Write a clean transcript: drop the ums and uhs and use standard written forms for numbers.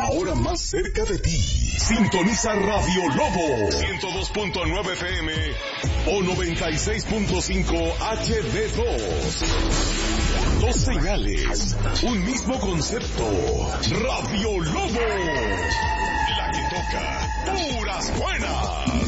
ahora más cerca de ti. Sintoniza Radio Lobo 102.9 FM o 96.5 HD2. Dos señales, un mismo concepto. Radio Lobo, la que toca puras buenas.